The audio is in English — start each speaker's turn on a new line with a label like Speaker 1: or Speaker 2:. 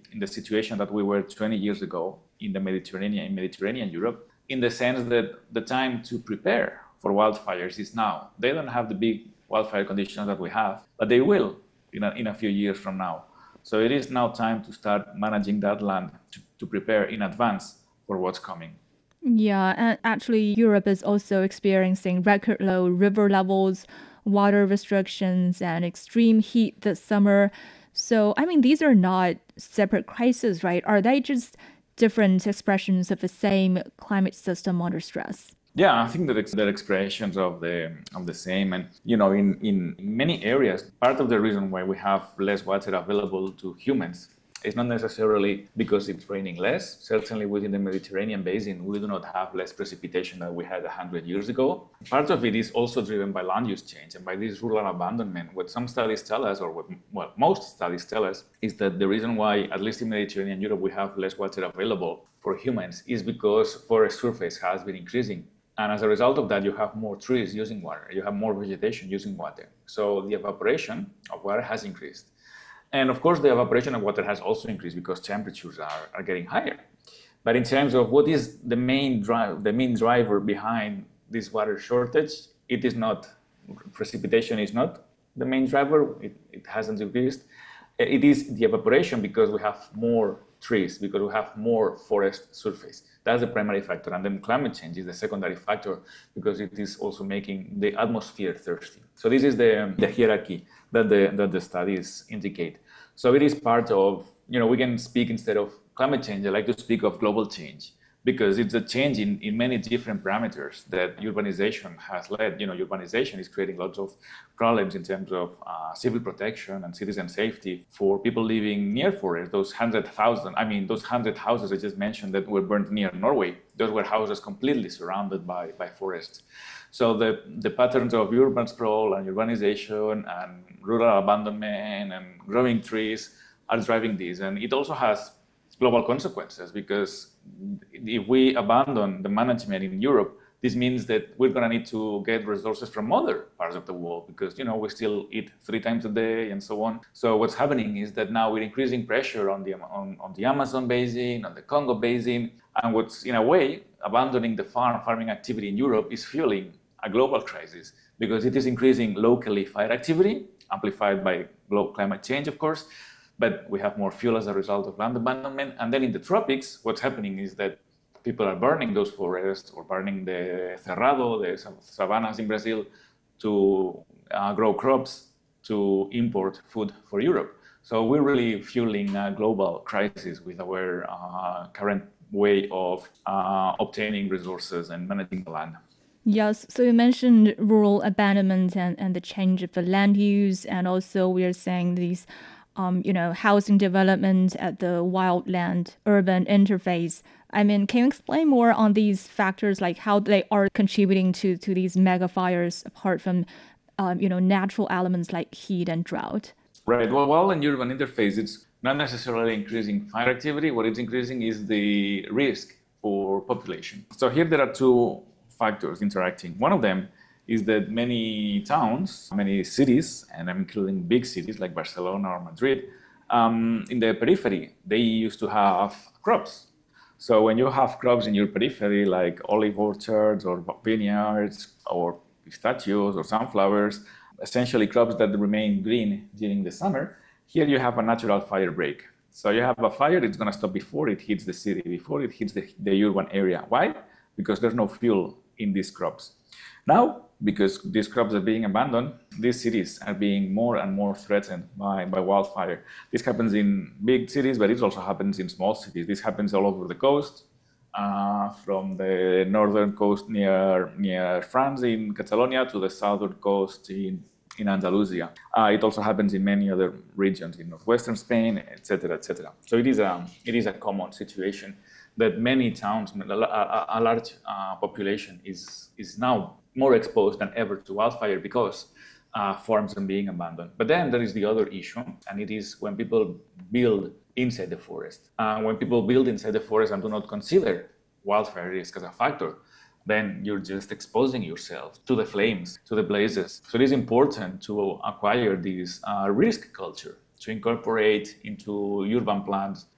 Speaker 1: in the situation that we were 20 years ago in the Mediterranean Europe, in the sense that the time to prepare for wildfires is now. They don't have the big wildfire conditions that we have, but they will in a few years from now. So it is now time to start managing that land to prepare in advance for what's coming.
Speaker 2: Yeah, and actually, Europe is also experiencing record low river levels, water restrictions, and extreme heat this summer. So, I mean, these are not separate crises, right? Are they just different expressions of the same climate system under stress?
Speaker 1: Yeah, I think that they're expressions of the same, and in many areas, part of the reason why we have less water available to humans is not necessarily because it's raining less. Certainly, within the Mediterranean basin, we do not have less precipitation than we had 100 years ago. Part of it is also driven by land use change and by this rural abandonment. What some studies tell us, or what most studies tell us, is that the reason why, at least in Mediterranean Europe, we have less water available for humans is because forest surface has been increasing. And as a result of that, you have more trees using water, you have more vegetation using water. So the evaporation of water has increased. And of course, the evaporation of water has also increased because temperatures are getting higher. But in terms of what is the main driver behind this water shortage, it is not, precipitation is not the main driver, it hasn't increased. It is the evaporation because we have more trees, because we have more forest surface. That's the primary factor. And then climate change is the secondary factor because it is also making the atmosphere thirsty. So this is the hierarchy that the studies indicate. So it is part of, we can speak, instead of climate change, I like to speak of global change, because it's a change in many different parameters that urbanization has led. Urbanization is creating lots of problems in terms of civil protection and citizen safety for people living near forests. Those 100 houses I just mentioned that were burnt near Norway, those were houses completely surrounded by forests. So the patterns of urban sprawl and urbanization and rural abandonment and growing trees are driving this. And it also has global consequences, because if we abandon the management in Europe, this means that we're going to need to get resources from other parts of the world, because we still eat 3 times a day and so on. So what's happening is that now we're increasing pressure on the Amazon basin, on the Congo basin, and what's in a way abandoning the farming activity in Europe is fueling a global crisis, because it is increasing locally fire activity, amplified by global climate change, of course. But we have more fuel as a result of land abandonment. And then in the tropics, what's happening is that people are burning those forests or burning the cerrado, the savannas in Brazil, to grow crops, to import food for Europe. So we're really fueling a global crisis with our current way of obtaining resources and managing the land.
Speaker 2: Yes, so you mentioned rural abandonment and the change of the land use, and also we are saying these housing development at the wildland urban interface. I mean, can you explain more on these factors, like how they are contributing to these mega fires, apart from natural elements like heat and drought?
Speaker 1: Right. Well, wildland urban interface, it's not necessarily increasing fire activity. What it's increasing is the risk for population. So here there are 2 factors interacting. One of them is that many towns, many cities, and I'm including big cities like Barcelona or Madrid, in the periphery, they used to have crops. So when you have crops in your periphery, like olive orchards or vineyards or pistachios or sunflowers, essentially crops that remain green during the summer, here you have a natural fire break. So you have a fire, it's going to stop before it hits the city, before it hits the urban area. Why? Because there's no fuel in these crops. Now, because these crops are being abandoned, these cities are being more and more threatened by wildfire. This happens in big cities, but it also happens in small cities. This happens all over the coast, from the northern coast near France in Catalonia to the southern coast in Andalusia. It also happens in many other regions in northwestern Spain, etc., etc. So it is a common situation that many towns, a large population is now more exposed than ever to wildfire because farms are being abandoned. But then there is the other issue, and it is when people build inside the forest. When people build inside the forest and do not consider wildfire risk as a factor, then you're just exposing yourself to the flames, to the blazes. So it is important to acquire this risk culture, to incorporate into urban plans